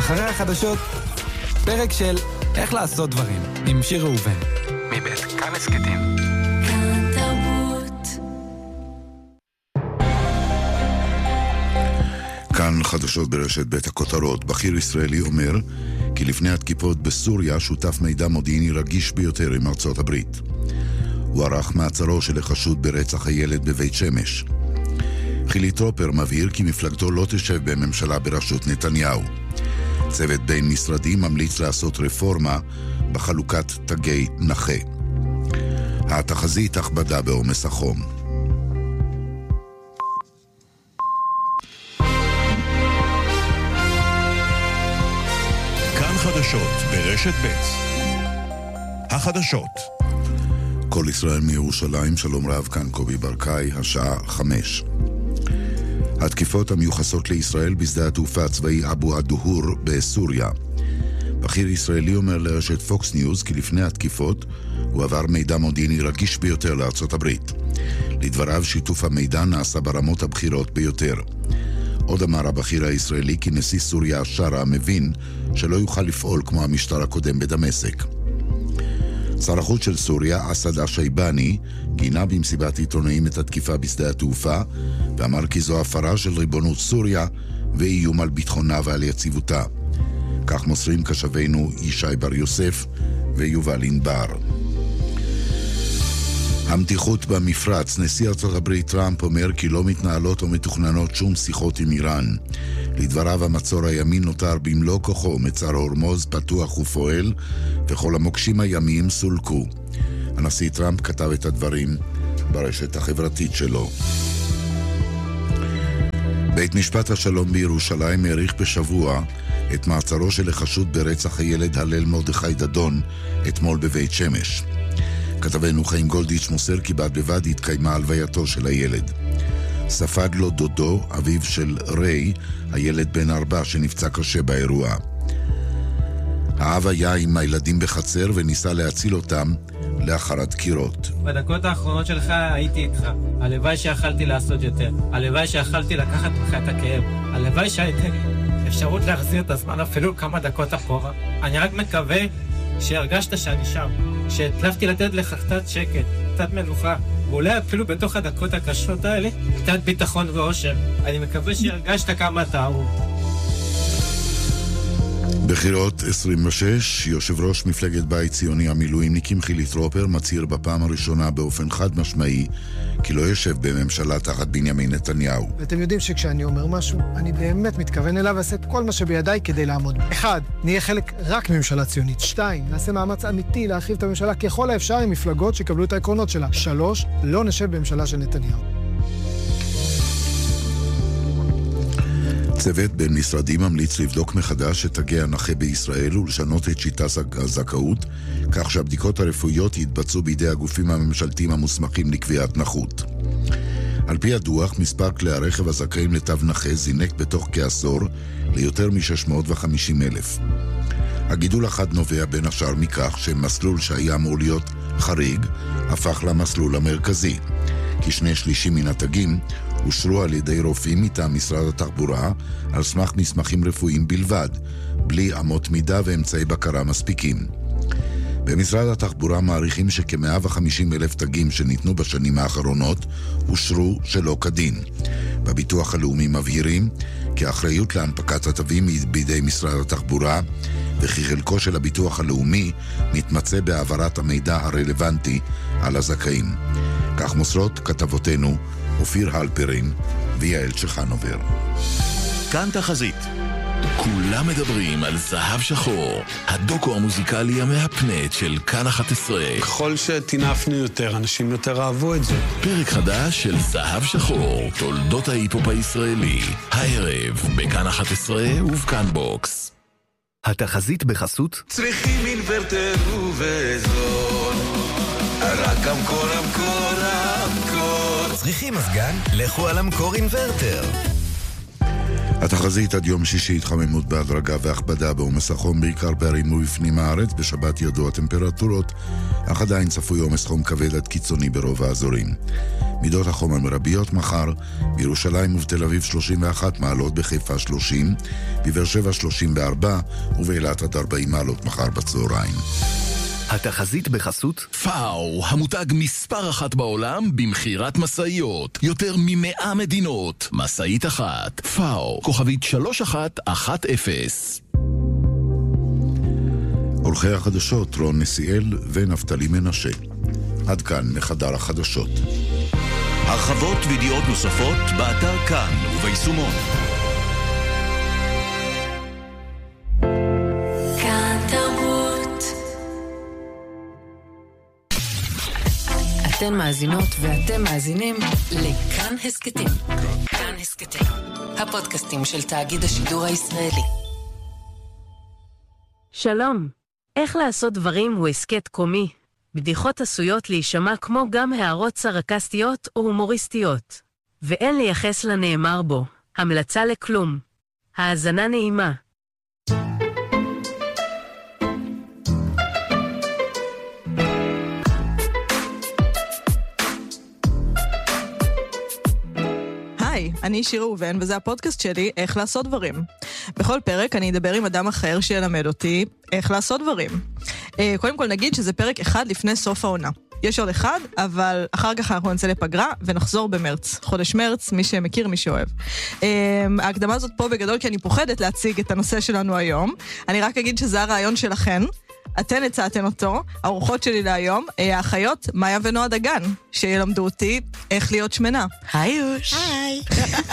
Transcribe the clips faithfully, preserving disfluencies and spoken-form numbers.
אחרי החדשות, פרק של איך לעשות דברים, עם שיר ראובן. מבית כאן הסקטים. כאן תרבות. כאן חדשות ברשת בית הכותרות. בכיר ישראלי אומר כי לפני התקיפות בסוריה שותף מידע מודיעיני רגיש ביותר עם ארצות הברית. הוא ערך מעצרו של החשוד ברצח הילד בבית שמש. חילי טרופר מבהיר כי מפלגתו לא תשב בממשלה בראשות נתניהו. צוות בין משרדי ממליץ לעשות רפורמה בחלוקת תגי נכה. התחזית הכבדה בעומס החום. כאן חדשות ברשת ב'. החדשות. כל ישראל מירושלים, שלום רב, כאן קובי ברקאי, השעה חמש. התקיפות המיוחסות לישראל בשדה התעופה הצבאי אבו א-דוהור בסוריה. בכיר ישראלי אומר לרשת פוקס ניוז כי לפני התקיפות הוא עבר מידע מודיעיני רגיש ביותר לארצות הברית. לדבריו שיתוף המידע נעשה ברמות הבכירות ביותר. עוד אמר הבכיר הישראלי כי נשיא סוריה השרה מבין שלא יוכל לפעול כמו המשטר הקודם בדמשק. שר החוץ של סוריה, אסד א-שייבני, גינה במסיבת עיתונאים את התקיפה בשדה התעופה, ואמר כי זו הפרה של ריבונות סוריה ואיום על ביטחונה ועל יציבותה. כך מוסרים קשבינו ישי בר יוסף ויובל ענבר. המתיחות במפרץ. נשיא ארצות הברית טראמפ אומר כי לא מתנהלות או מתוכננות שום שיחות עם איראן. לדבריו המצור הימי נותר במלוא כוחו, מצר הורמוז פתוח ופועל וכל המוקשים הימיים סולקו. הנשיא טראמפ כתב את הדברים ברשת החברתית שלו. בית משפט השלום בירושלים העריך בשבוע את מעצרו של החשוד ברצח הילד הלל מרדכי דדון אתמול בבית שמש. כתבנו חיים גולדיץ' מוסר כי בד בבד התקיימה הלווייתו של הילד. ספד לו דודו, אביו של ריי, הילד בן ארבע שנפצע קשה באירוע. האב היה עם הילדים בחצר וניסה להציל אותם לאחר הדקירות. בדקות האחרונות שלך הייתי איתך. הלוואי שיכלתי לעשות יותר. הלוואי שיכלתי לקחת ממך את הכאב. הלוואי שהייתה אפשרות להחזיר את הזמן אפילו כמה דקות אחורה. אני רק מקווה שהרגשת שאני שם. שהצלחתי לתת לך קצת שקט, קצת מנוחה, ואולי אפילו בתוך הדקות הקשות האלה, קצת ביטחון ואושר. אני מקווה שהרגשת כמה אתה אהוב. בחירות עשרים ושש, יושב ראש מפלגת בית ציוני המילואימניקים חילי טרופר מצהיר בפעם הראשונה באופן חד משמעי כי לא יושב בממשלה תחת בנימין נתניהו. ואתם יודעים שכשאני אומר משהו, אני באמת מתכוון אליו ועושה את כל מה שבידיי כדי לעמוד. אחד, נהיה חלק רק מממשלה ציונית. שתיים, נעשה מאמץ אמיתי להרחיב את הממשלה ככל האפשר עם מפלגות שקבלו את העקרונות שלה. שלוש, לא נשב בממשלה של נתניהו. צוות בין משרדי ממליץ לבדוק מחדש את תגי הנכה בישראל ולשנות את שיטת הזכאות, כך שהבדיקות הרפואיות יתבצעו בידי הגופים הממשלתיים המוסמכים לקביעת נכות. על פי הדוח, מספר כלי הרכב הזכאים לתו נכה זינק בתוך כעשור ליותר מ-שש מאות וחמישים אלף. הגידול החד נובע בין השאר מכך שמסלול שהיה אמור להיות חריג הפך למסלול המרכזי, כי שני שלישים מן התגים אושרו על ידי רופאים מטעם משרד התחבורה על סמך מסמכים רפואיים בלבד, בלי אמות מידה ואמצעי בקרה מספיקים. במשרד התחבורה מעריכים שכ-מאה וחמישים אלף תגים שניתנו בשנים האחרונות אושרו שלא כדין. בביטוח הלאומי מבהירים כי האחריות להנפקת התווים היא בידי משרד התחבורה, וכי חלקו של הביטוח הלאומי מתמצא בהעברת המידע הרלוונטי על הזכאים. כך מוסרות כתבותינו אופיר הלפרין ויעל צ'חנובר. כאן תחזית. כולם מדברים על זהב שחור, הדוקו המוזיקלי המהפנט של כאן אחת עשרה. ככל שתינפנו יותר, אנשים יותר אהבו את זה. פרק חדש של זהב שחור, תולדות ההיפופ הישראלי. הערב בכאן אחת עשרה ובכאן בוקס. התחזית בחסות צריכים אינוורטר ובזול, רק המקור המקור המקור. צריכים מזגן? לכו על המקור אינוורטר. התחזית עד יום שישי התחממות בהדרגה והכבדה בעומס החום, בעיקר בערים ובפנים הארץ. בשבת ירדו הטמפרטורות, אך עדיין צפוי עומס חום כבד עד קיצוני ברוב האזורים. מידות החום המרביות מחר: בירושלים ובתל אביב שלושים ואחת מעלות, בחיפה שלושים, בבאר שבע שלושים וארבע ובאילת עד ארבעים מעלות מחר בצהריים. התחזית בחסות פאו, המותג מספר אחת בעולם במחירת מסעיות. יותר ממאה מדינות. מסעית אחת. פאו, כוכבית שלוש אחת אחת אפס. עורכי החדשות רון נסיאל ונפתלי מנשה. עד כאן מחדר החדשות. הרחבות וידיעות נוספות באתר כאן וביישומון. אתן מאזינות ואתם מאזינים לכאן הסקטים. כאן הסקטים, הפודקאסטים של תאגיד השידור הישראלי. שלום, איך לעשות דברים הוא הסקט קומי. בדיחות עשויות להישמע כמו גם הערות סרקסטיות או הומוריסטיות. ואין לייחס לנאמר בו. המלצה לכלום. האזנה נעימה. היי, אני שיר ראובן, וזה הפודקאסט שלי, איך לעשות דברים. בכל פרק אני אדבר עם אדם אחר שילמד אותי איך לעשות דברים. קודם כל נגיד שזה פרק אחד לפני סוף העונה. יש עוד אחד, אבל אחר כך אנחנו נצא לפגרה ונחזור במרץ. חודש מרץ, מי שמכיר, מי שאוהב. ההקדמה הזאת פה בגדול כי אני פוחדת להציג את הנושא שלנו היום. אני רק אגיד שזה הרעיון שלכן. אתן הצעתן אותו, האורחות שלי להיום, האחיות מאיה ונועה דגן, שילמדו אותי איך להיות שמנה. היי יוש. היי.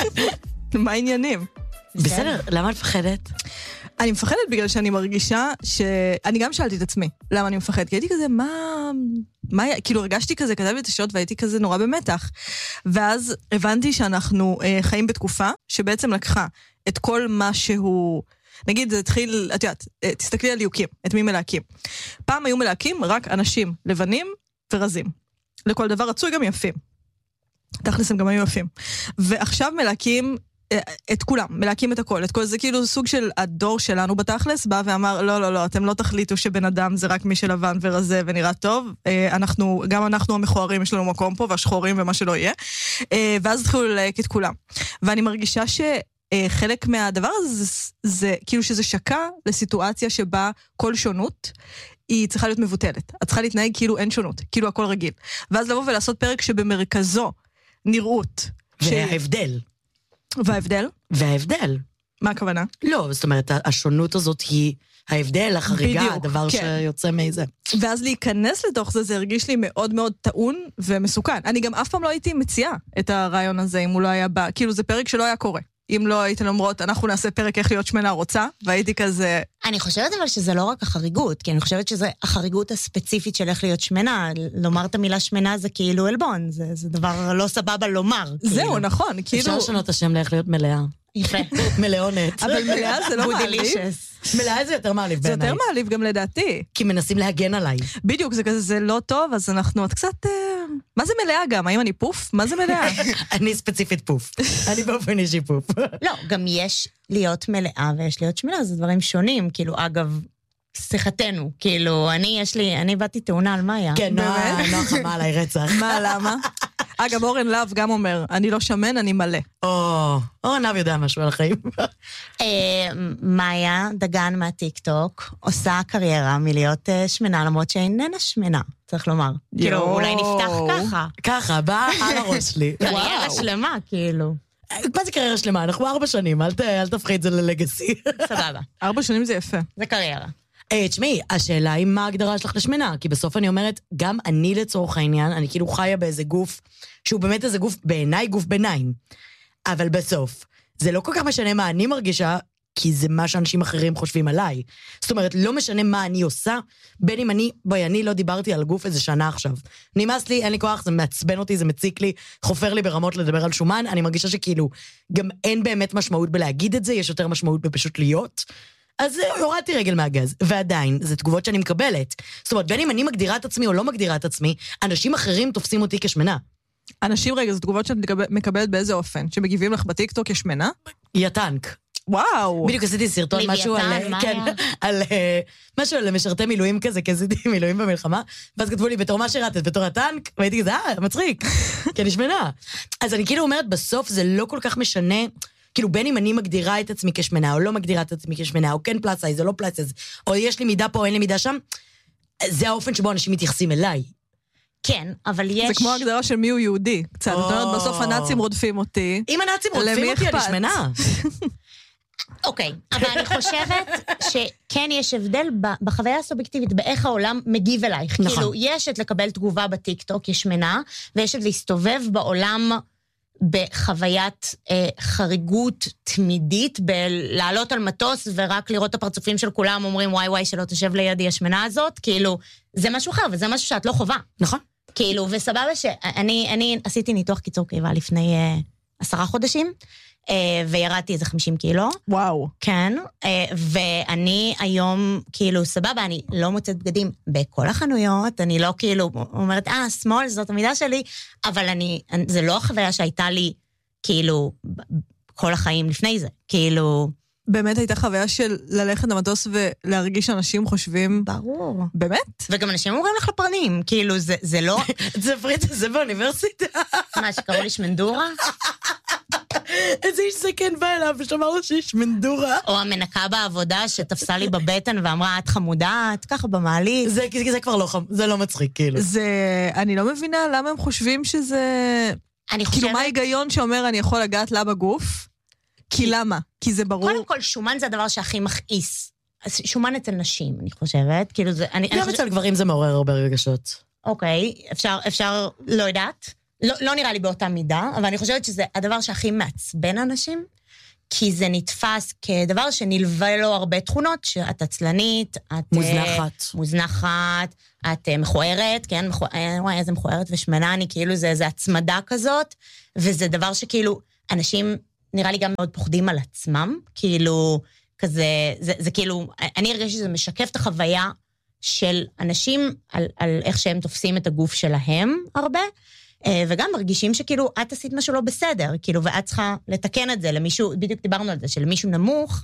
מה העניינים? בסדר, למה את מפחדת? אני מפחדת בגלל שאני מרגישה ש... אני גם שאלתי את עצמי, למה אני מפחדת? כי הייתי כזה, מה... מה... כאילו הרגשתי כזה, כתבתי את השעות והייתי כזה נורא במתח. ואז הבנתי שאנחנו אה, חיים בתקופה שבעצם לקחה את כל מה שהוא... נגיד, זה התחיל, את יודעת, תסתכלי על יוקים, את מי מלהקים. פעם היו מלהקים רק אנשים לבנים ורזים. לכל דבר רצוי גם יפים. תכלס הם גם היו יפים. ועכשיו מלהקים את כולם, מלהקים את הכל. את כל זה כאילו סוג של הדור שלנו בתכלס, בא ואמר, לא, לא, לא, אתם לא תחליטו שבן אדם זה רק מי שלבן ורזה ונראה טוב. אנחנו, גם אנחנו המכוערים, יש לנו מקום פה, והשחורים ומה שלא יהיה. ואז התחילו ללהק את כולם. ואני מרגישה ש... חלק מהדבר הזה זה, זה כאילו שזה שקע לסיטואציה שבה כל שונות היא צריכה להיות מבוטלת. את צריכה להתנהג כאילו אין שונות, כאילו הכל רגיל. ואז לבוא ולעשות פרק שבמרכזו נראות. וההבדל. ש... וההבדל? וההבדל. מה הכוונה? לא, זאת אומרת, השונות הזאת היא ההבדל, החריגה, בדיוק, הדבר כן. שיוצא מזה. ואז להיכנס לתוך זה, זה הרגיש לי מאוד מאוד טעון ומסוכן. אני גם אף פעם לא הייתי מציעה את הרעיון הזה, אם הוא לא היה בא. כאילו זה פרק שלא היה קורה. אם לא הייתן אומרות, אנחנו נעשה פרק איך להיות שמנה רוצה, והייתי כזה... אני חושבת אבל שזה לא רק החריגות, כי אני חושבת שזה החריגות הספציפית של איך להיות שמנה. לומר את המילה שמנה זה כאילו אלבון, זה, זה דבר לא סבבה לומר. זהו, כאילו. נכון, כאילו... אפשר לשנות את השם לאיך להיות מלאה. יפה. מלאונת. אבל מלאה זה לא מעליב. מלאה זה יותר מעליב בעיניי. זה יותר מעליב גם לדעתי. כי מנסים להגן עליי. בדיוק, זה כזה, זה לא טוב, אז אנחנו עוד קצת... מה זה מלאה גם? האם אני פוף? מה זה מלאה? אני ספציפית פוף. אני באופן אישי פוף. לא, גם יש להיות מלאה ויש להיות שמנה, זה דברים שונים. כאילו, אגב, שיחתנו. כאילו, אני, יש לי, אני באתי טעונה על מאיה. כן, נוח חמה עליי רצח. מה, למה? אגב, אורן להב גם אומר, אני לא שמן, אני מלא. או, אורן להב יודע משהו על החיים. מאיה, דגן מהטיק-טוק, עושה קריירה מלהיות שמנה, למרות שאיננה שמנה, צריך לומר. כאילו, אולי נפתח ככה. ככה, בא על הראש שלי. קריירה שלמה, כאילו. מה זה קריירה שלמה? אנחנו ארבע שנים, אל תפחי את זה ללגסי. סבבה. ארבע שנים זה יפה. זה קריירה. תשמעי, השאלה היא מה ההגדרה שלך לשמנה, כי בסוף אני אומרת, גם אני לצורך העניין, אני כאילו חיה באיזה גוף, שהוא באמת איזה גוף, בעיניי גוף ביניים, אבל בסוף, זה לא כל כך משנה מה אני מרגישה, כי זה מה שאנשים אחרים חושבים עליי. זאת אומרת, לא משנה מה אני עושה, בין אם אני, בואי, אני לא דיברתי על גוף איזה שנה עכשיו. נמאס לי, אין לי כוח, זה מעצבן אותי, זה מציק לי, חופר לי ברמות לדבר על שומן, אני מרגישה שכאילו, גם אין באמת משמעות בלהגיד את זה, יש יותר משמעות בפשוט להיות. אז הורדתי רגל מהגז, ועדיין, זה תגובות שאני מקבלת. זאת אומרת, בין אם אני מגדירה את עצמי או לא מגדירה את עצמי, אנשים אחרים תופסים אותי כשמנה. אנשים, רגע, זה תגובות שאת מקבלת באיזה אופן? שמגיבים לך בטיקטוק יש שמנה? היא הטנק. וואו. בדיוק עשיתי סרטון משהו על, כן, על משהו על משרתי מילואים כזה, כי עשיתי מילואים במלחמה, ואז כתבו לי בתור מה שירתת, בתור הטנק, והייתי כזה, אה, מצחיק, כי אני שמנה. אז אני כאילו אומרת, בסוף זה לא כל כך משנה, כאילו בין אם אני מגדירה את עצמי כשמנה, או לא מגדירה את עצמי כשמנה, או כן פלאס סייז, או לא פלאס סייז, או יש לי מידה פה, או אין לי מידה שם, זה האופן שבו אנשים מתייחסים אליי. כן, אבל יש... זה כמו הגדרה של מי הוא יהודי. קצת, זאת אומרת, בסוף הנאצים רודפים אותי. אם הנאצים רודפים אותי, אני שמנה. אוקיי, אבל אני חושבת שכן יש הבדל בחוויה הסובייקטיבית, באיך העולם מגיב אלייך. כאילו, יש את לקבל תגובה בטיקטוק, יש שמנה, ויש את להסתובב בעולם בחוויית חריגות תמידית, בלעלות על מטוס ורק לראות את הפרצופים של כולם, אומרים וואי וואי שלא תשב לידי השמנה הזאת, כאילו, זה משהו אחר, וזה משהו שאת לא חובה. נכון. כאילו, וסבבה שאני אני עשיתי ניתוח קיצור קיבה לפני עשרה חודשים, וירדתי איזה חמישים קילו. וואו. כן, ואני היום, כאילו, סבבה, אני לא מוצאת בגדים בכל החנויות, אני לא כאילו אומרת, אה, שמאל, זאת המידה שלי, אבל אני, זה לא החוויה שהייתה לי, כאילו, כל החיים לפני זה, כאילו... באמת הייתה חוויה של ללכת למטוס ולהרגיש שאנשים חושבים... ברור. באמת? וגם אנשים אומרים לך לפרנים, כאילו, זה, זה לא... זה פריט, זה באוניברסיטה. מה, שקראו לי שמנדורה? איזה איש זקן בא אליו ושמר לו שיש מנדורה. או המנקה בעבודה שתפסה לי בבטן ואמרה, את חמודה, את ככה במעלית. זה, זה כבר לא חמוד, זה לא מצחיק, כאילו. זה, אני לא מבינה למה הם חושבים שזה... אני חושבת... כאילו, מה ההיגיון שאומר אני יכול לגעת לה בגוף? כי למה? כי זה ברור. קודם כל, שומן זה הדבר שהכי מכעיס. שומן אצל נשים, אני חושבת. כאילו זה... גם אצל גברים זה מעורר הרבה רגשות. אוקיי, אפשר, אפשר, לא יודעת. לא, לא נראה לי באותה מידה, אבל אני חושבת שזה הדבר שהכי מעצבן אנשים, כי זה נתפס כדבר שנלווה לו הרבה תכונות, שאת עצלנית, את... מוזנחת. מוזנחת, את מכוערת, כן? מכוע... וואי, איזה מכוערת ושמנה, אני כאילו, זה, זה הצמדה כזאת, וזה דבר שכאילו, אנשים נראה לי גם מאוד פוחדים על עצמם, כאילו, כזה, זה, זה כאילו, אני ארגש שזה משקף את החוויה של אנשים, על, על איך שהם תופסים את הגוף שלהם הרבה, וגם מרגישים שכאילו, את עשית משהו לא בסדר, כאילו, ואת צריכה לתקן את זה למישהו, בדיוק דיברנו על זה, שלמישהו נמוך,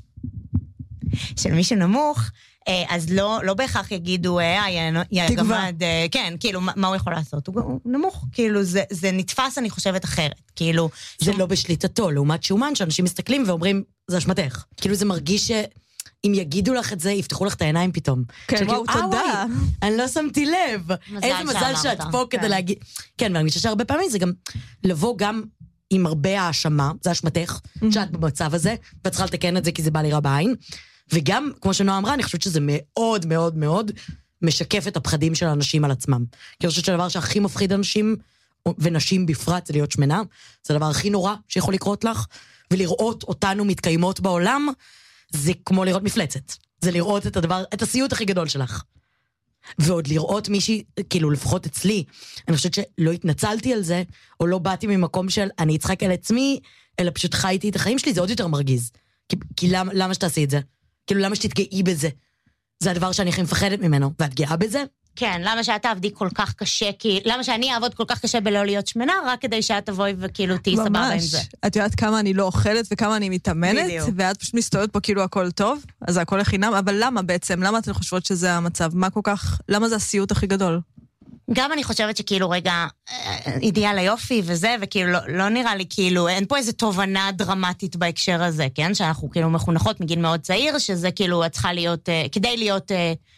שלמישהו נמוך, אז לא, לא בהכרח יגידו, יא גמד, כן, כאילו, מה הוא יכול לעשות? הוא נמוך, כאילו, זה, זה נתפס, אני חושבת, אחרת, כאילו... זה לא בשליטתו, לעומת שומן, שאנשים מסתכלים ואומרים, זה אשמתך. כאילו, זה מרגיש ש... אם יגידו לך את זה, יפתחו לך את העיניים פתאום. כן, וואו, תודה. אני לא שמתי לב. איזה מזל שאת פה כדי להגיד... כן, ואני חושבת שהרבה פעמים זה גם לבוא גם עם הרבה האשמה, זה אשמתך, שאת במצב הזה, ואת צריכה לתקן את זה כי זה בא לי רע בעין. וגם, כמו שנועה אמרה, אני חושבת שזה מאוד מאוד מאוד משקף את הפחדים של האנשים על עצמם. כי אני חושבת שהדבר שהכי מפחיד אנשים, ונשים בפרט, זה להיות שמנה, זה הדבר הכי נורא שיכול לקרות לך, ולראות אותנו מתקיימות בעולם, זה כמו לראות מפלצת. זה לראות את הדבר, את הסיוט הכי גדול שלך. ועוד לראות מישהי, כאילו לפחות אצלי, אני חושבת שלא התנצלתי על זה, או לא באתי ממקום של אני אצחק על עצמי, אלא פשוט חייתי את החיים שלי, זה עוד יותר מרגיז. כי, כי למה, למה שתעשי את זה? כאילו למה שתתגעי בזה? זה הדבר שאני הכי מפחדת ממנו, ואת גאה בזה? כן, למה שאת תעבדי כל כך קשה, כי, למה שאני אעבוד כל כך קשה בלא להיות שמנה, רק כדי שאת תבואי וכאילו תהי סבבה עם זה. את יודעת כמה אני לא אוכלת וכמה אני מתאמנת, ואת פשוט מסתובבת פה כאילו הכל טוב, אז זה הכל לחינם, אבל למה בעצם? למה אתן חושבות שזה המצב? מה כל כך, למה זה הסיוט הכי גדול? גם אני חושבת שכאילו רגע, אידיאל היופי וזה, וכאילו לא, לא נראה לי כאילו, אין פה איזו תובנה דרמטית בהקשר הזה, כן? שאנחנו כאילו מחונכות מגיל מאוד צעיר, שזה כאילו את צריכה להיות, כדי להיות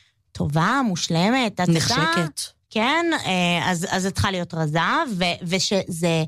טובה, מושלמת, נחשקת. כן, אז, אז את צריכה להיות רזה, ו, ושזה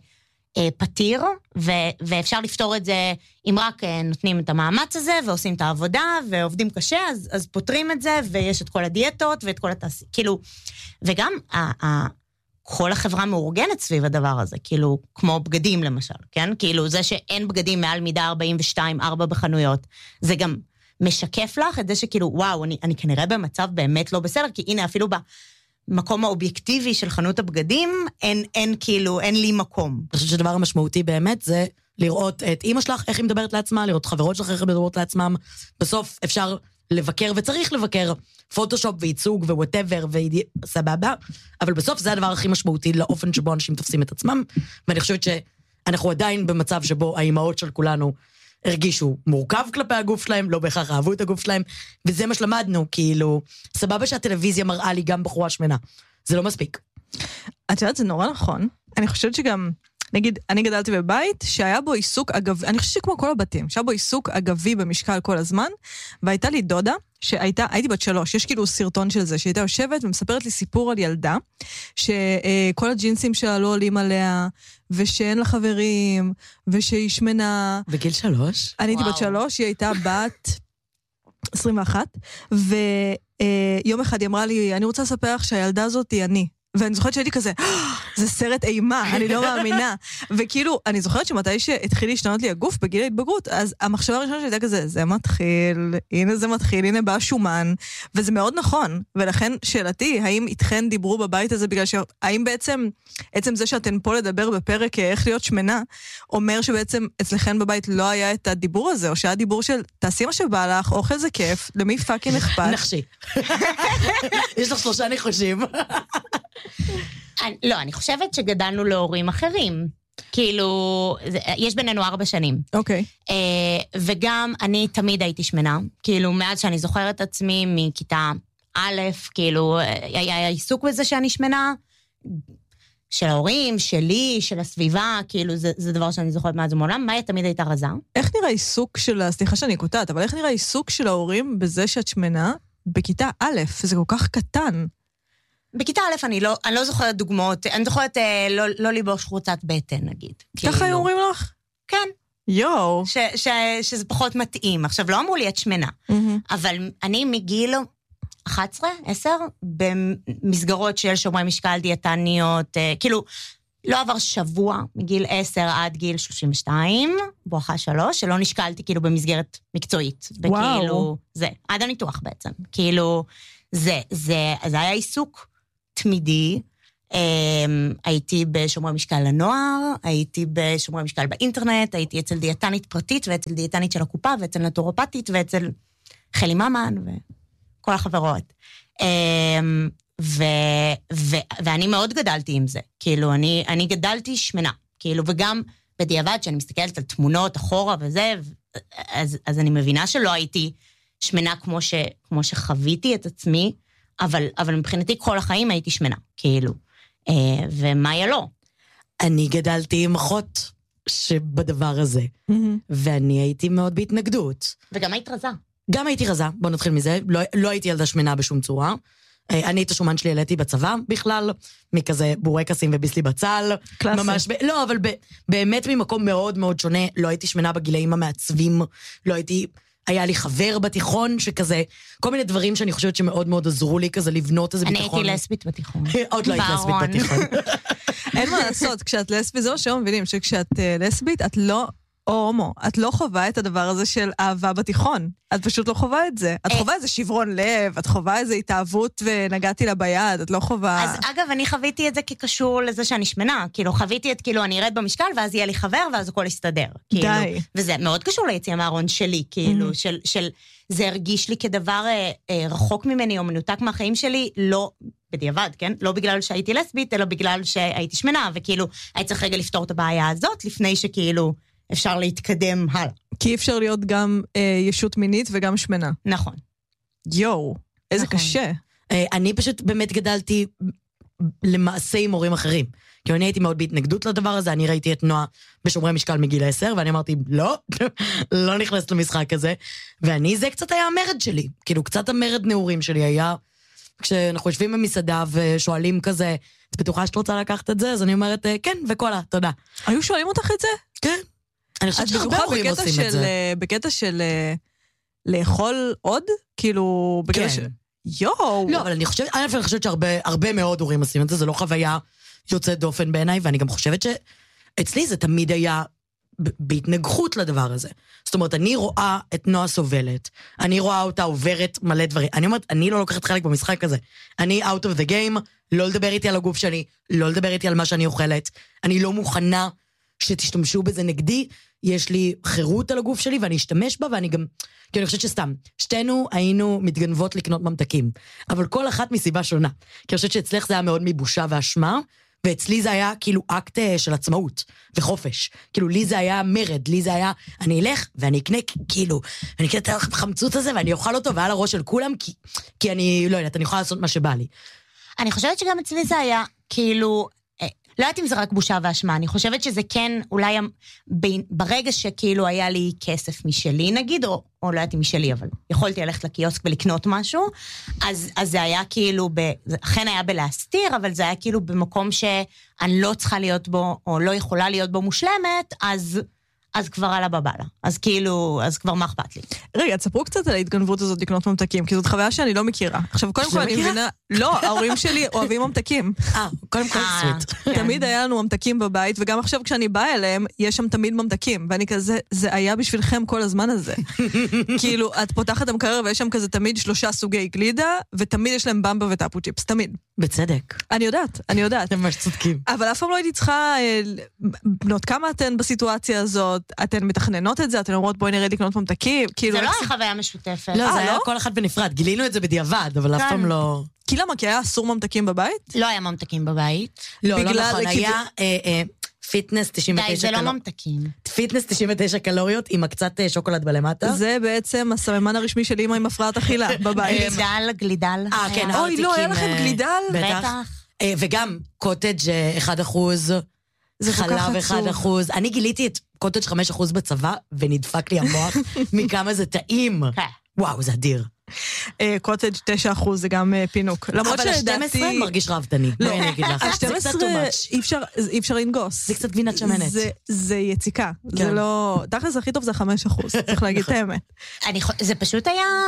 פתיר, ו, ואפשר לפתור את זה, אם רק נותנים את המאמץ הזה, ועושים את העבודה, ועובדים קשה, אז, אז פותרים את זה, ויש את כל הדיאטות, ואת כל התעשי, כאילו, וגם ה, ה, כל החברה מאורגנת סביב הדבר הזה, כאילו, כמו בגדים למשל, כן? כאילו, זה שאין בגדים מעל מידה ארבעים ושתיים ארבע בחנויות, זה גם משקף לך את זה שכאילו, וואו, אני, אני כנראה במצב באמת לא בסדר, כי הנה, אפילו במקום האובייקטיבי של חנות הבגדים, אין, אין כאילו, אין לי מקום. אני חושבת שהדבר המשמעותי באמת זה לראות את אמא שלך, איך היא מדברת לעצמה, לראות חברות שלך, איך היא מדברת לעצמם. בסוף אפשר לבקר, וצריך לבקר פוטושופ וייצוג ווואטאבר וסבבה, אבל בסוף זה הדבר הכי משמעותי לאופן שבו אנשים תופסים את עצמם, ואני חושבת שאנחנו עדיין במצב שבו האימהות של כולנו הרגישו מורכב כלפי הגוף שלהם, לא בהכרח אהבו את הגוף שלהם, וזה מה שלמדנו, כאילו, סבבה שהטלוויזיה מראה לי גם בחורה שמנה, זה לא מספיק. את יודעת, זה נורא נכון, אני חושבת שגם, נגיד, אני גדלתי בבית שהיה בו עיסוק אגבי, אני חושבת שכמו כל הבתים, שהיה בו עיסוק אגבי במשקל כל הזמן, והייתה לי דודה, שהייתה, הייתי בת שלוש, יש כאילו סרטון של זה, שהייתה יושבת ומספרת לי סיפור על ילדה, שכל הג'ינסים שלה לא עולים עליה, ושאין לה חברים, ושהיא שמנה. בגיל שלוש? אני הייתי בת שלוש, היא הייתה בת עשרים ואחת, ויום אחד היא אמרה לי, אני רוצה לספר לך שהילדה הזאת היא אני. ואני זוכרת שהייתי כזה, זה סרט אימה, אני לא מאמינה. וכאילו, אני זוכרת שמתי שהתחיל להשתנות לי הגוף בגיל ההתבגרות, אז המחשבה הראשונה שהייתה כזה, זה מתחיל, הנה זה מתחיל, הנה בא שומן, וזה מאוד נכון. ולכן שאלתי, האם איתכן דיברו בבית הזה, בגלל שהאם בעצם, עצם זה שאתן פה לדבר בפרק איך להיות שמנה, אומר שבעצם אצלכן בבית לא היה את הדיבור הזה, או שהיה דיבור של, תעשי מה שבא לך, אוכל זה כיף, למי פאקינג אכפת? נחשי. יש לך שלושה ניחושים. לא, אני חושבת שגדלנו להורים אחרים. כאילו, יש בינינו ארבע שנים. אוקיי. וגם אני תמיד הייתי שמנה. כאילו, מאז שאני זוכרת עצמי מכיתה א', כאילו, היה עיסוק בזה שאני שמנה, של ההורים, שלי, של הסביבה, כאילו, זה, זה דבר שאני זוכרת מאז ומעולם. מאיה תמיד הייתה רזה. איך נראה עיסוק של, סליחה שאני קוטעת, אבל איך נראה עיסוק של ההורים בזה שאת שמנה בכיתה א', זה כל כך קטן. בכיתה א', אני לא, אני לא זוכרת דוגמאות, אני זוכרת אה, לא, לא ליבוש חרוצת בטן, נגיד. ככה היו אומרים לך? כן. יואו. ש, ש, שזה פחות מתאים. עכשיו, לא אמרו לי את שמנה, mm-hmm. אבל אני מגיל אחת עשרה, עשר, במסגרות של שומרי משקל דיאטניות, אה, כאילו, לא עבר שבוע מגיל עשר עד גיל שלושים ושתיים, בואכה שלוש, שלא נשקלתי כאילו במסגרת מקצועית. וואו. וכאילו, זה, עד הניתוח בעצם. כאילו, זה, זה, זה היה עיסוק תמידי, הייתי בשומרי משקל לנוער, הייתי בשומרי משקל באינטרנט, הייתי אצל דיאטנית פרטית, ואצל דיאטנית של הקופה, ואצל נטורופטית, ואצל חלי ממן, וכל החברות. ו, ו, ואני מאוד גדלתי עם זה, כאילו, אני, אני גדלתי שמנה, כאילו, וגם בדיעבד, שאני מסתכלת על תמונות אחורה וזה, אז, אז אני מבינה שלא הייתי שמנה כמו ש, כמו שחוויתי את עצמי, אבל, אבל מבחינתי כל החיים הייתי שמנה, כאילו. אה, ומאיה לא. אני גדלתי עם אחות שבדבר הזה, mm-hmm. ואני הייתי מאוד בהתנגדות. וגם היית רזה. גם הייתי רזה, בוא נתחיל מזה, לא, לא הייתי ילדה שמנה בשום צורה. אני את השומן שלי העליתי בצבא בכלל, מכזה בורקסים וביסלי בצל. קלאסי. ממש, ב, לא, אבל ב, באמת ממקום מאוד מאוד שונה, לא הייתי שמנה בגילאים המעצבים, לא הייתי... היה לי חבר בתיכון שכזה, כל מיני דברים שאני חושבת שמאוד מאוד עזרו לי כזה לבנות איזה ביטחון. אני הייתי לסבית בתיכון. עוד לא היית לסבית בתיכון. אין מה לעשות, כשאת לסבית, זה מה שהם מבינים, שכשאת לסבית, את לא, או הומו, את לא חובה את הדבר הזה של אהבה בתיכון. את פשוט לא חובה את זה. את חובה איזה שברון לב, את חובה איזה התאהבות ונגעתי לה ביד, את לא חובה... אז אגב, אני חוויתי את זה כקשור לזה שאני שמנה. כאילו, חוויתי את, כאילו, אני ארד במשקל, ואז יהיה לי חבר, ואז הכל יסתדר. די. כאילו, וזה מאוד קשור ליציאה מהארון שלי, כאילו, של, של, זה הרגיש לי כדבר אה, אה, רחוק ממני, או מנותק מהחיים שלי, לא... בדיעבד, כן? לא בגלל שהייתי לסבית, אלא בגלל שהייתי שמנה, וכאילו, הייתי צריך רגע לפתור את הבעיה הזאת, לפני שכאילו אפשר להתקדם הלאה. כי אפשר להיות גם אה, ישות מינית וגם שמנה. נכון. יואו, איזה נכון. קשה. אה, אני פשוט באמת גדלתי למעשה עם הורים אחרים. כי אני הייתי מאוד בהתנגדות לדבר הזה, אני ראיתי את נועה בשומרי משקל מגיל עשר, ואני אמרתי, לא, לא נכנס למשחק הזה. ואני, זה קצת היה המרד שלי. כאילו, קצת המרד נעורים שלי היה... כשאנחנו יושבים במסעדה ושואלים כזה, את בטוחה שאת רוצה לקחת את זה? אז אני אומרת, כן, וקולה, תודה. היו שואלים אותך את זה? כן. אני חושבת שהרבה הורים עושים את זה. בקטע של לאכול עוד? כאילו, בקטע של... יואו. לא, אבל אני חושבת, אני חושבת שהרבה מאוד הורים עושים את זה, זה לא חוויה יוצאת דופן בעיניי, ואני גם חושבת שאצלי זה תמיד היה בהתנגחות לדבר הזה. זאת אומרת, אני רואה את נועה סובלת, אני רואה אותה עוברת מלא דברים, אני אומרת, אני לא לוקחת חלק במשחק הזה, אני out of the game, לא לדבר איתי על הגוף שלי, לא לדבר איתי על מה שאני אוכלת, אני לא מוכנה שתשתמשו בזה נגדי, יש לי חירות על הגוף שלי, ואני אשתמש בה, ואני גם, כי אני חושבת שסתם, שתינו היינו מתגנבות לקנות ממתקים, אבל כל אחת מסיבה שונה, כי אני חושבת שאצלך זה היה מאוד מבושה ואשמה, ואצלי זה היה כאילו אקט של עצמאות וחופש. כאילו לי זה היה מרד, לי זה היה, אני אלך ואני אקנה כאילו, אני אקנה את החמצות הזה ואני אוכל אותו ועל הראש של כולם, כי, כי אני לא יודעת, אני יכולה לעשות מה שבא לי. אני חושבת שגם אצלי זה היה כאילו, לא יודעת אם זה רק בושה ואשמה, אני חושבת שזה כן אולי ברגע שכאילו היה לי כסף משלי נגיד, או, או לא יודעת אם משלי, אבל יכולתי ללכת לקיוסק ולקנות משהו, אז, אז זה היה כאילו, ב, זה אכן היה בלהסתיר, אבל זה היה כאילו במקום שאני לא צריכה להיות בו, או לא יכולה להיות בו מושלמת, אז... אז כבר עלה בבאללה. אז כאילו, אז כבר מה אכפת לי. רגע, תספרו קצת על ההתגנבות הזאת לקנות ממתקים, כי זאת חוויה שאני לא מכירה. עכשיו, קודם כל אני מבינה, לא, ההורים שלי אוהבים ממתקים. אה, קודם כל סוויט. תמיד היה לנו ממתקים בבית, וגם עכשיו כשאני באה אליהם, יש שם תמיד ממתקים, ואני כזה, זה היה בשבילכם כל הזמן הזה. כאילו, את פותחת המקרר, ויש שם כזה תמיד שלושה סוגי גלידה, ותמיד יש להם במבה וטאפו צ'יפס, תמיד. בצדק. אני יודעת, אני יודעת. ממש צודקים. אבל אף פעם לא הייתי צריכה, בנות כמה אתן בסיטואציה הזאת, אתן מתכננות את זה, אתן אומרות בואי נרד לקנות ממתקים, כאילו... זה לא היה חוויה משותפת. לא, זה היה כל אחד בנפרד, גילינו את זה בדיעבד, אבל אף פעם לא... כי למה? כי היה אסור ממתקים בבית? לא היה ממתקים בבית. לא, לא נכון, היה פיטנס תשעים ותשע קלוריות. די, זה לא ממתקים. פיטנס תשעים ותשע קלוריות עם קצת שוקולד בלמטה. זה בעצם הסממן הרשמי של אמא עם הפרעת אכילה בבית. גלידל, גלידל. אה, כן, אוי, לא, היה לכם גלידל? בטח. וגם קוטג' אחד אחוז, חלב אחד אחוז. אני גיליתי את קוטג' חמש אחוז בצבא, ונדפק לי המוח מכמה זה טעים. וואו, זה אדיר. קוטג' תשע אחוז זה גם פינוק. אבל ה-שתים עשרה מרגיש רבדני. לא, אני אגיד לך. ה-שתים עשרה אי אפשר לנגוס. זה קצת גבינת שמנת. זה יציקה. זה לא... תכלס הכי טוב זה חמש אחוז. צריך להגיד את האמת. זה פשוט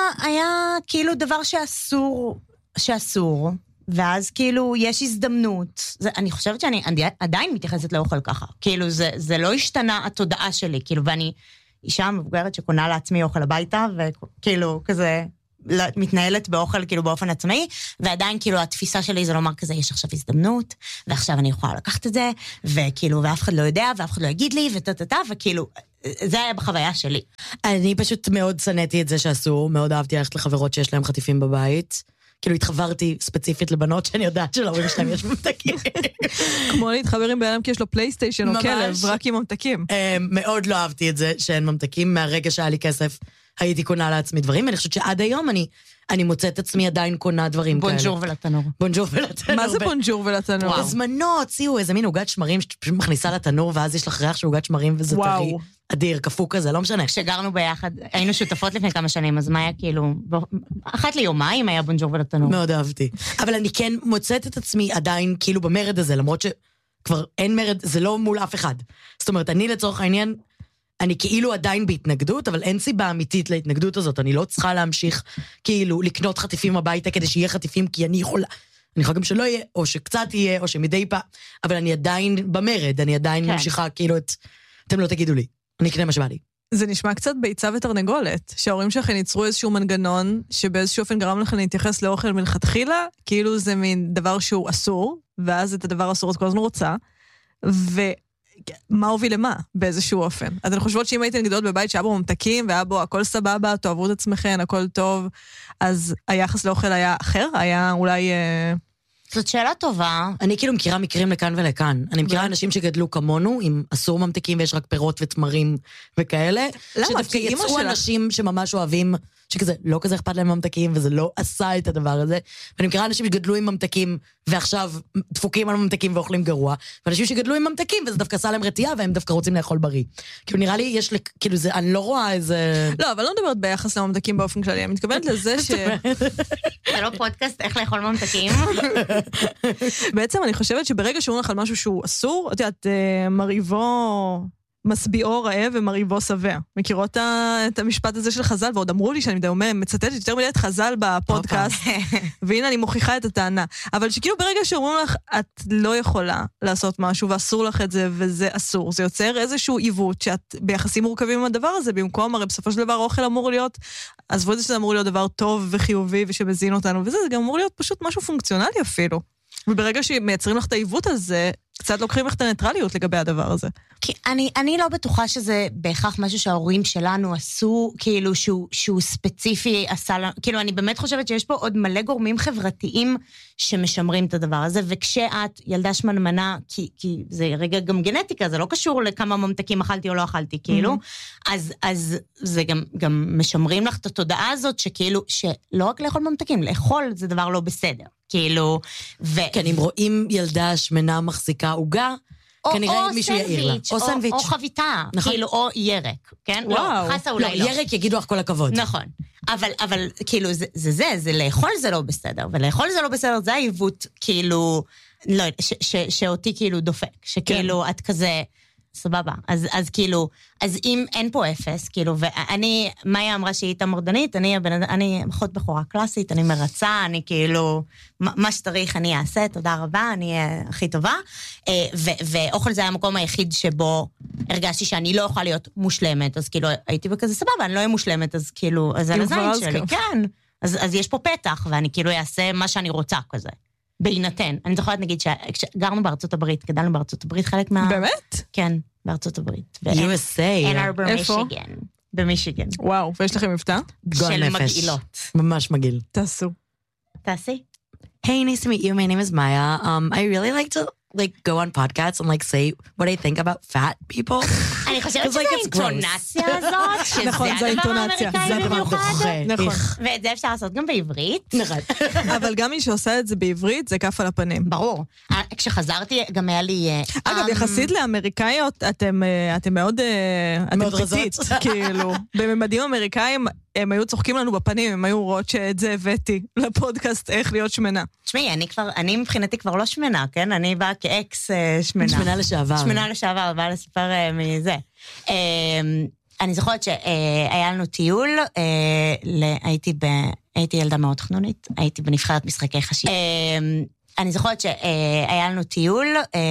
היה כאילו דבר שאסור, שאסור. ואז כאילו יש הזדמנות, זה, אני חושבת שאני עדיין מתייחסת לאוכל ככה, כאילו זה, זה לא השתנה התודעה שלי, כאילו ואני אישה מבוגרת שקונה לעצמי אוכל הביתה, וכאילו כזה מתנהלת באוכל כאילו באופן עצמאי, ועדיין כאילו התפיסה שלי זה לומר כזה, יש עכשיו הזדמנות, ועכשיו אני יכולה לקחת את זה, וכאילו ואף אחד לא יודע, ואף אחד לא יגיד לי, וטטטה, וכאילו זה היה בחוויה שלי. אני פשוט מאוד שנאתי את זה שאסור, מאוד אהבתי ללכת לחברות שיש להם חטיפים בבית, כאילו התחברתי ספציפית לבנות שאני יודעת שלהורים שלהם יש ממתקים. כמו להתחבר עם בעלם כי יש לו פלייסטיישן או כלב, רק עם ממתקים. מאוד לא אהבתי את זה שאין ממתקים, מהרגע שהיה לי כסף הייתי קונה לעצמי דברים, ואני חושבת שעד היום אני אני מוצאת עצמי עדיין קונה דברים כאלה. בונג'ור ולתנור. בונג'ור ולתנור. מה זה בונג'ור ולתנור? בזמנו הוציאו איזה מין עוגת שמרים שפשוט מכניסה לתנור, ואז יש לך ריח של עוגת שמרים וזה טרי. אדיר, קפוא כזה, לא משנה. כשגרנו ביחד, היינו שותפות לפני כמה שנים, אז מה היה כאילו, אחת ליומיים היה בונג'ור ולתנור. מאוד אהבתי. אבל אני כן מוצאת את עצמי עדיין כאילו במרד הזה, למרות שכבר אין מרד, זה לא מול אף אחד. זאת אומרת, אני לצורך העניין, אני כאילו עדיין בהתנגדות, אבל אין סיבה אמיתית להתנגדות הזאת, אני לא צריכה להמשיך כאילו לקנות חטיפים הביתה כדי שיהיה חטיפים, כי אני יכולה, אני יכולה גם שלא יהיה, או שקצת יהיה, או שמדי פעם, אבל אני עדיין במרד, אני עדיין כן. ממשיכה כאילו את, אתם לא תגידו לי, אני אקנה מה שבא לי. זה נשמע קצת ביצה ותרנגולת, שההורים שלכם ייצרו איזשהו מנגנון, שבאיזשהו אופן גרם לכם להתייחס לאוכל מלכתחילה, כאילו זה מין דבר שהוא אסור, ואז את הדבר אסור את כל הזמן רוצה, ומה הוביל למה באיזשהו אופן. אז אני חושבות שאם הייתם גדולות בבית שהיה בו ממתקים, והיה בו הכל סבבה, תאהבו את עצמכם, הכל טוב, אז היחס לאוכל היה אחר, היה אולי... זאת שאלה טובה. אני כאילו מכירה מקרים לכאן ולכאן. אני מכירה אנשים שגדלו כמונו, עם אסור ממתקים ויש רק פירות ותמרים וכאלה. למה? שדווקא יצאו אנשים שממש אוהבים, שכזה לא כזה אכפת להם ממתקים, וזה לא עשה את הדבר הזה. ואני מכירה אנשים שגדלו עם ממתקים, ועכשיו דפוקים על ממתקים ואוכלים גרוע, ואנשים שגדלו עם ממתקים, וזה דווקא עשה להם רתיעה, והם דווקא רוצים לאכול בריא. כאילו נראה לי, יש, כאילו זה, אני לא רואה איזה... לא, אבל לא מדברת ביחס לממתקים באופן כללי, אני מתכוונת לזה ש... זה לא פודקאסט, איך לאכול ממתקים? בעצם אני חושבת שברגע שאומרים לך על משהו שהוא אסור, את יודעת, מריבו... מסביעו רעב ומריבו שבע. מכירות את המשפט הזה של חז"ל, ועוד אמרו לי שאני מצטטת יותר מדי את חז"ל בפודקאסט, והנה אני מוכיחה את הטענה. אבל שכאילו ברגע שאומרים לך, את לא יכולה לעשות משהו, ואסור לך את זה, וזה אסור. זה יוצר איזשהו עיוות, שאת ביחסים מורכבים עם הדבר הזה, במקום, הרי בסופו של דבר האוכל אמור להיות, עזבו את זה שזה אמור להיות דבר טוב וחיובי, ושמזין אותנו, וזה, זה גם אמור להיות פשוט משהו פונקציונלי אפילו. וברגע שמייצרים לך את העיוות הזה, קצת לוקחים לך את הניטרליות לגבי הדבר הזה. כי אני, אני לא בטוחה שזה בהכרח משהו שההורים שלנו עשו, כאילו שהוא, שהוא ספציפי עשה לנו, כאילו אני באמת חושבת שיש פה עוד מלא גורמים חברתיים שמשמרים את הדבר הזה, וכשאת ילדה שמנמנה, כי, כי זה רגע גם גנטיקה, זה לא קשור לכמה ממתקים אכלתי או לא אכלתי, כאילו, mm-hmm. אז, אז זה גם, גם משמרים לך את התודעה הזאת, שכאילו, שלא רק לאכול ממתקים, לאכול זה דבר לא בסדר, כאילו, ו... כן, אם רואים ילדה שמנה מחזיקה עוגה, כנראה מישהו יעיר לה. או סנדוויץ'. או חביתה, כאילו, או ירק, כן? וואו. לא, חסה אולי לא. לא. ירק יגידו לך כל הכבוד. נכון. אבל, אבל, כאילו, זה, זה, זה, זה לאכול זה לא בסדר, ולאכול זה לא בסדר, זה העיוות, כאילו, לא, ש, ש, שאותי כאילו דופק, שכאילו, את כזה, סבבה. אז, אז כאילו, אז אם אין פה אפס, כאילו, ואני, מאיה אמרה שהיא הייתה מרדנית, אני, אני אחות בחורה קלאסית, אני מרצה, אני כאילו, מה שצריך אני אעשה, תודה רבה, אני הכי טובה, ו, ואוכל זה היה המקום היחיד שבו הרגשתי שאני לא יכולה להיות מושלמת, אז כאילו, הייתי בכזה סבבה, אני לא אהיה מושלמת, אז כאילו, אז על הזין שלי, כן, אז, אז יש פה פתח, ואני כאילו אעשה מה שאני רוצה כזה. בהינתן. אני זוכרת, נגיד, שגרנו בארצות הברית, גדלנו בארצות הברית, חלק מה... באמת? כן, בארצות הברית. יו אס איי. אין ארבר מישיגן. במישיגן. וואו, ויש לכם מבטא? של מגעילות. ממש מגעיל. תעשו. תעשי. Hey, nice to meet you. My name is Maya. Um, I really like to like go on podcasts and like say what I think about fat people. אני חושבת שזה האינטונציה הזאת, שזה הדבר האמריקאי במיוחד. נכון. ואת זה אפשר לעשות גם בעברית. נכון. אבל גם מי שעושה את זה בעברית, זה כף על הפנים. ברור. כשחזרתי, גם היה לי... אגב, יחסית לאמריקאיות, אתם מאוד... מאוד רזות. כאילו, בממדים אמריקאים, הם היו צוחקים לנו בפנים, הם היו רואות שאת זה הבאתי לפודקאסט איך להיות שמנה. תשמעי, אני כבר, אני מבחינתי כבר לא שמנה, כן? אני באה כאקס שמנה. שמנה לשעבר. שמנה לשעבר, באה לספר מזה. אני זוכרת שהיה לנו טיול, הייתי ילדה מאוד חנונית, הייתי בנבחרת משחקי חשיבה. אני זוכרת שהיה לנו טיול,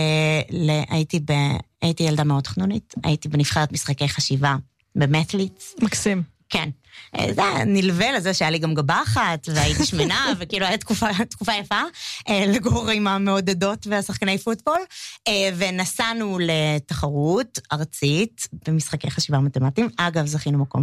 הייתי ילדה מאוד חנונית, הייתי בנבחרת משחקי חשיבה במטליץ. מקסים. כן. זה נלווה לזה שהיה לי גם גבה אחת, והייתי שמנה, וכאילו היה תקופה, תקופה יפה, לגור עם המעודדות והשחקני פוטבול, ונסענו לתחרות ארצית, במשחקי חשיבה מתמטיים. אגב, זכינו מקום